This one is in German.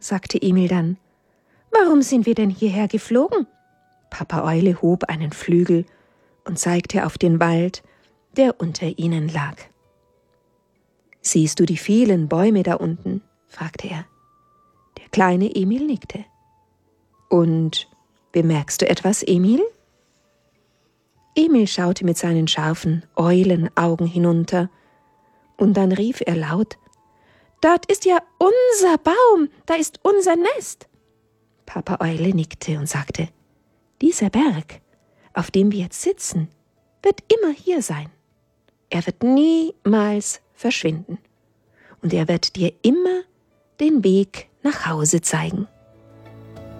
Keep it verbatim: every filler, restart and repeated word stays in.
sagte Emil dann. »Warum sind wir denn hierher geflogen?« Papa Eule hob einen Flügel und zeigte auf den Wald, der unter ihnen lag. »Siehst du die vielen Bäume da unten?« fragte er. Der kleine Emil nickte. »Und bemerkst du etwas, Emil?« Emil schaute mit seinen scharfen Eulenaugen hinunter, und dann rief er laut: »Dort ist ja unser Baum, da ist unser Nest!« Papa Eule nickte und sagte: »Dieser Berg, auf dem wir jetzt sitzen, wird immer hier sein. Er wird niemals verschwinden. Und er wird dir immer den Weg nach Hause zeigen.«